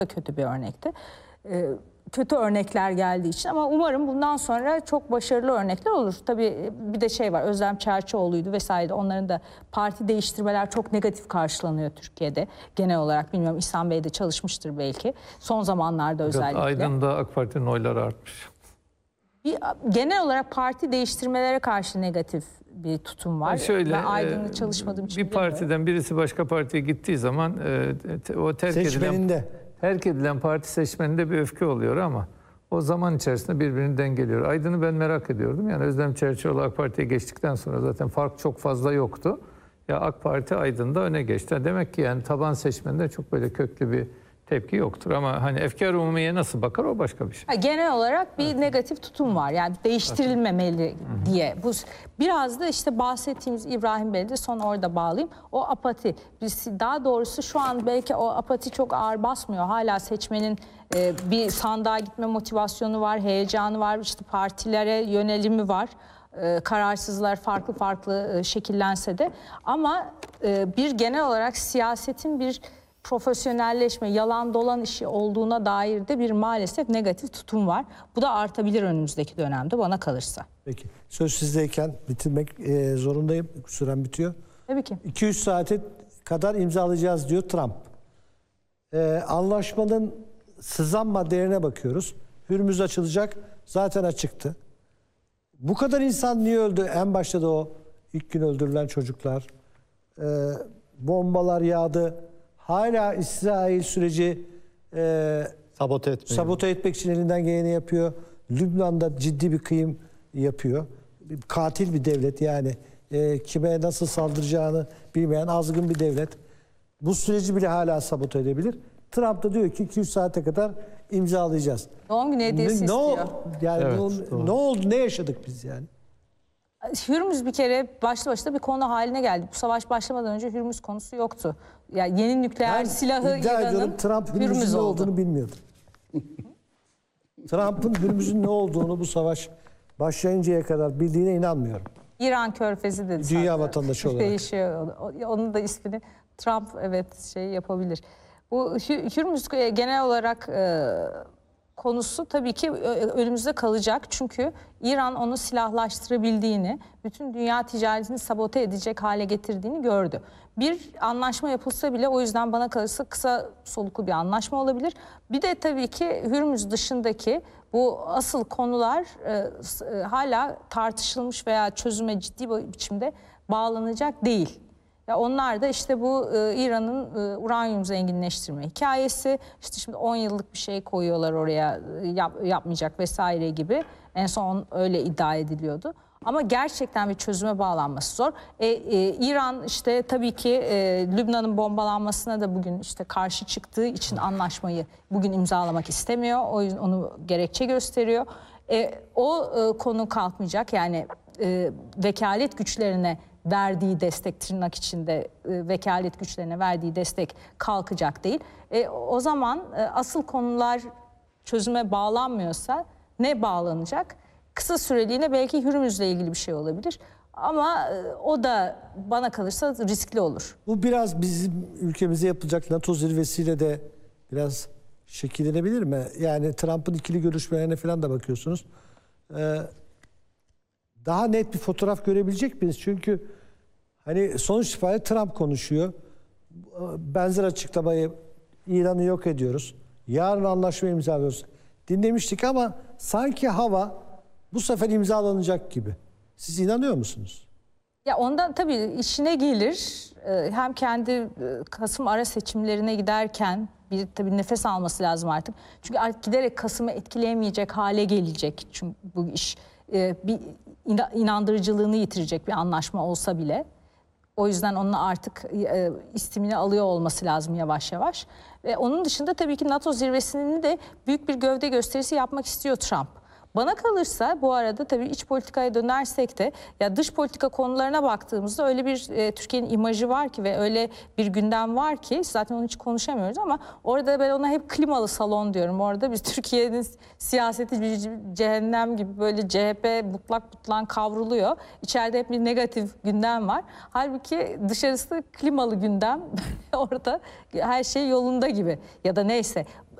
kötü bir örnekti. Kötü örnekler geldiği için ama umarım bundan sonra çok başarılı örnekler olur. Tabii bir de şey var, Özlem Çerçioğlu'ydu vesaire, onların da parti değiştirmeler çok negatif karşılanıyor Türkiye'de. Genel olarak bilmiyorum, İhsan Bey de çalışmıştır belki son zamanlarda özellikle. Aydın'da AK Parti'nin oyları artmış. Genel olarak parti değiştirmelere karşı negatif bir tutum var. Şöyle, ben Aydın'da çalışmadığım için bir partiden birisi başka partiye gittiği zaman o terk edilen parti seçmeninde bir öfke oluyor ama o zaman içerisinde birbirini dengeliyor. Aydın'ı ben merak ediyordum. Yani Özlem Çerçioğlu AK Parti'ye geçtikten sonra zaten fark çok fazla yoktu. Ya AK Parti Aydın'da öne geçti. Demek ki yani taban seçmeninde çok böyle köklü bir tepki yoktur ama hani efkar umumiye nasıl bakar, o başka bir şey. Genel olarak bir negatif tutum var. Yani değiştirilmemeli diye. Bu biraz da işte bahsettiğimiz İbrahim Bey'de son orada bağlayayım. O apati. Daha doğrusu şu an belki o apati çok ağır basmıyor. Hala seçmenin bir sandığa gitme motivasyonu var, heyecanı var, işte partilere yönelimi var. Kararsızlar farklı şekillense de ama bir genel olarak siyasetin bir profesyonelleşme, yalan dolan işi olduğuna dair de bir maalesef negatif tutum var. Bu da artabilir önümüzdeki dönemde bana kalırsa. Peki. Söz sizdeyken bitirmek zorundayım. Sürem bitiyor. Tabii ki. 200 saate kadar imzalayacağız diyor Trump. Anlaşmanın sızan maddelerine bakıyoruz. Hürmüz açılacak. Zaten açıktı. Bu kadar insan niye öldü? En başta da o ilk gün öldürülen çocuklar. Bombalar yağdı. Hala İsrail süreci sabote etmek için elinden geleni yapıyor. Lübnan'da ciddi bir kıyım yapıyor. Katil bir devlet yani. Kime nasıl saldıracağını bilmeyen azgın bir devlet. Bu süreci bile hala sabote edebilir. Trump da diyor ki 200 saate kadar imzalayacağız. Doğum günü hediyesi istiyor. Yani ne oldu? Ne yaşadık biz yani? Hürmüz bir kere başlı başına bir konu haline geldi. Bu savaş başlamadan önce Hürmüz konusu yoktu. Yani yeni nükleer silahı İran'ın Trump Hürmüz'ün ne olduğunu bilmiyordu. Trump'ın Hürmüz'ün ne olduğunu bu savaş başlayıncaya kadar bildiğine inanmıyorum. İran Körfezi dedi. Dünya vatandaşı olarak. Değişiyor. Onun da ismini Trump yapabilir. Bu Hürmüz genel olarak konusu tabii ki önümüzde kalacak. Çünkü İran onu silahlaştırabildiğini, bütün dünya ticaretini sabote edecek hale getirdiğini gördü. Bir anlaşma yapılsa bile o yüzden bana kalırsa kısa soluklu bir anlaşma olabilir. Bir de tabii ki Hürmüz dışındaki bu asıl konular hala tartışılmış veya çözüme ciddi bir biçimde bağlanacak değil. Ya onlar da işte bu İran'ın uranyum zenginleştirme hikayesi, işte şimdi 10 yıllık bir şey koyuyorlar oraya, yapmayacak vesaire gibi. En son öyle iddia ediliyordu. Ama gerçekten bir çözüme bağlanması zor. İran işte tabii ki Lübnan'ın bombalanmasına da bugün işte karşı çıktığı için anlaşmayı bugün imzalamak istemiyor. O yüzden onu gerekçe gösteriyor. O konu kalkmayacak. Yani vekalet güçlerine verdiği destek, tırnak içinde vekalet güçlerine verdiği destek kalkacak değil. O zaman asıl konular çözüme bağlanmıyorsa ne bağlanacak? Kısa süreliğine belki Hürmüz'le ilgili bir şey olabilir. Ama o da bana kalırsa riskli olur. Bu biraz bizim ülkemize yapılacak NATO zirvesiyle de biraz şekillenebilir mi? Yani Trump'ın ikili görüşmelerine falan da bakıyorsunuz. Daha net bir fotoğraf görebilecek miyiz? Çünkü hani sonuç itibariyle Trump konuşuyor. Benzer açıklamayı, İran'ı yok ediyoruz. Yarın anlaşma imzalıyoruz. Dinlemiştik ama sanki hava bu sefer imzalanacak gibi. Siz inanıyor musunuz? Ya ondan tabii işine gelir. Hem kendi Kasım ara seçimlerine giderken bir tabii nefes alması lazım artık. Çünkü artık giderek Kasım'ı etkileyemeyecek hale gelecek. Çünkü bu iş bir inandırıcılığını yitirecek bir anlaşma olsa bile. O yüzden onun artık istimini alıyor olması lazım yavaş yavaş. Ve onun dışında tabii ki NATO zirvesinin de büyük bir gövde gösterisi yapmak istiyor Trump. Bana kalırsa bu arada tabii iç politikaya dönersek de ya dış politika konularına baktığımızda öyle bir Türkiye'nin imajı var ki ve öyle bir gündem var ki zaten onu hiç konuşamıyoruz ama orada ben ona hep klimalı salon diyorum. Orada biz Türkiye'nin siyaseti bir cehennem gibi böyle CHP butlak kavruluyor. İçeride hep bir negatif gündem var. Halbuki dışarısı klimalı gündem. Orada her şey yolunda gibi ya da neyse.